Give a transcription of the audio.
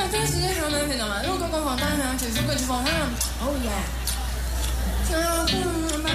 这个世界上面，知道吗？如果跟我大娘结束过之后，他，哦耶，想要